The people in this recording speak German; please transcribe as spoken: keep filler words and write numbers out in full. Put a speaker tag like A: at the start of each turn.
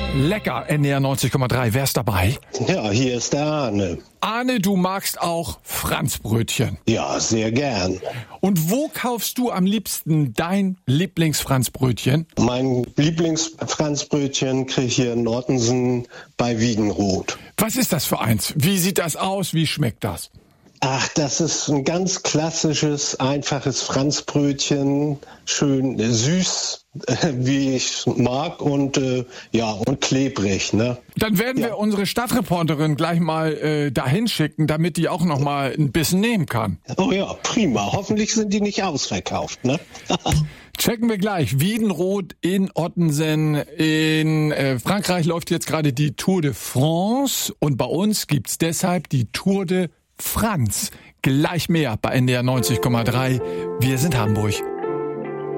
A: Lecker, N D R neunzig Komma drei. Wer ist dabei?
B: Ja, hier ist der Arne.
A: Arne, du magst auch Franzbrötchen.
B: Ja, sehr gern.
A: Und wo kaufst du am liebsten dein Lieblingsfranzbrötchen?
B: Mein Lieblingsfranzbrötchen kriege ich hier in Ottensen bei Wiedenroth.
A: Was ist das für eins? Wie sieht das aus? Wie schmeckt das?
B: Ach, das ist ein ganz klassisches, einfaches Franzbrötchen. Schön äh, süß, äh, wie ich mag und äh, ja und klebrig, ne?
A: Dann werden
B: Ja.
A: wir unsere Stadtreporterin gleich mal äh, dahin schicken, damit die auch noch mal ein bisschen nehmen kann.
B: Oh ja, prima. Hoffentlich sind die nicht ausverkauft, ne?
A: Checken wir gleich. Wiedenroth in Ottensen. In äh, Frankreich läuft jetzt gerade die Tour de France und bei uns gibt's deshalb die Tour de Franz. Gleich mehr bei N D R neunzig Komma drei. Wir sind Hamburg.